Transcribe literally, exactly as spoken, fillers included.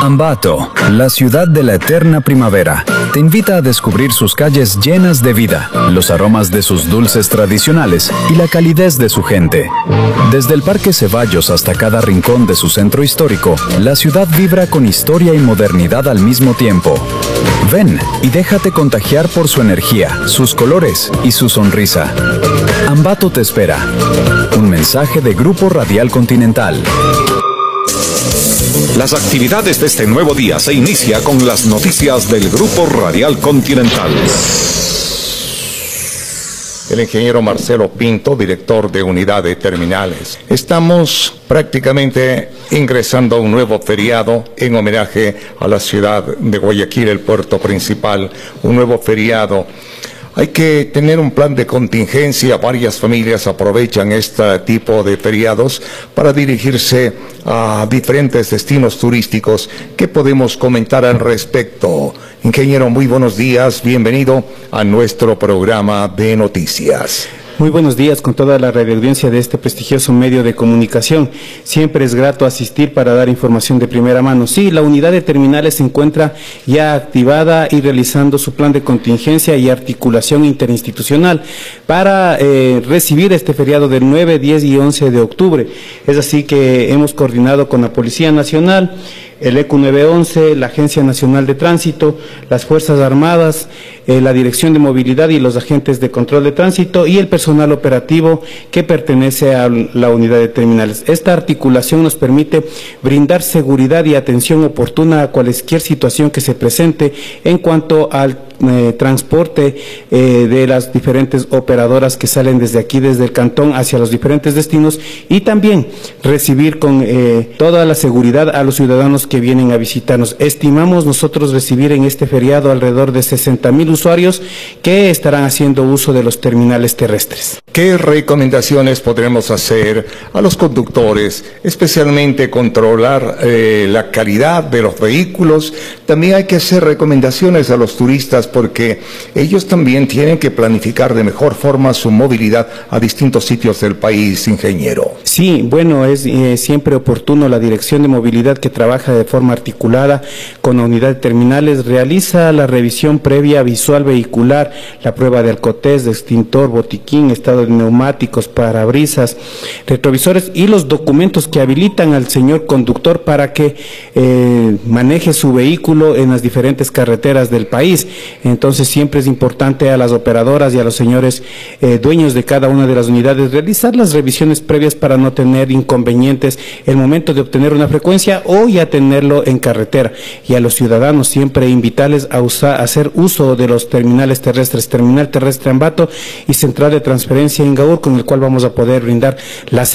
Ambato, la ciudad de la eterna primavera, te invita a descubrir sus calles llenas de vida, los aromas de sus dulces tradicionales y la calidez de su gente. Desde el Parque Ceballos hasta cada rincón de su centro histórico, la ciudad vibra con historia y modernidad al mismo tiempo. Ven y déjate contagiar por su energía, sus colores y su sonrisa. Ambato te espera. Un mensaje de Grupo Radial Continental. Las actividades de este nuevo día se inicia con las noticias del Grupo Radial Continental. El ingeniero Marcelo Pinto, director de Unidad de Terminales. Estamos prácticamente ingresando a un nuevo feriado en homenaje a la ciudad de Guayaquil, el puerto principal, un nuevo feriado. Hay que tener un plan de contingencia. Varias familias aprovechan este tipo de feriados para dirigirse a diferentes destinos turísticos. ¿Qué podemos comentar al respecto? Ingeniero, muy buenos días. Bienvenido a nuestro programa de noticias. Muy buenos días con toda la radioaudiencia de este prestigioso medio de comunicación. Siempre es grato asistir para dar información de primera mano. Sí, la unidad de terminales se encuentra ya activada y realizando su plan de contingencia y articulación interinstitucional para eh, recibir este feriado del nueve, diez y once de octubre. Es así que hemos coordinado con la Policía Nacional, el E Q nueve once, la Agencia Nacional de Tránsito, las Fuerzas Armadas, eh, la Dirección de Movilidad y los agentes de control de tránsito y el personal operativo que pertenece a la unidad de terminales. Esta articulación nos permite brindar seguridad y atención oportuna a cualquier situación que se presente en cuanto al Eh, transporte eh, de las diferentes operadoras que salen desde aquí, desde el cantón, hacia los diferentes destinos, y también recibir con eh, toda la seguridad a los ciudadanos que vienen a visitarnos. Estimamos nosotros recibir en este feriado alrededor de sesenta mil usuarios que estarán haciendo uso de los terminales terrestres. ¿Qué recomendaciones podremos hacer a los conductores, especialmente controlar eh, la calidad de los vehículos? También hay que hacer recomendaciones a los turistas porque ellos también tienen que planificar de mejor forma su movilidad a distintos sitios del país, ingeniero. Sí, bueno, es eh, siempre oportuno. La Dirección de Movilidad, que trabaja de forma articulada con la unidad de terminales, realiza la revisión previa visual vehicular, la prueba de alcotés, de extintor, botiquín, estado de neumáticos, parabrisas, retrovisores y los documentos que habilitan al señor conductor para que eh, maneje su vehículo en las diferentes carreteras del país. Entonces siempre es importante a las operadoras y a los señores eh, dueños de cada una de las unidades realizar las revisiones previas para no tener inconvenientes el momento de obtener una frecuencia o ya tenerlo en carretera. Y a los ciudadanos siempre invitarles a, usar, a hacer uso de los terminales terrestres, terminal terrestre Ambato y central de transferencia en Gaur, con el cual vamos a poder brindar la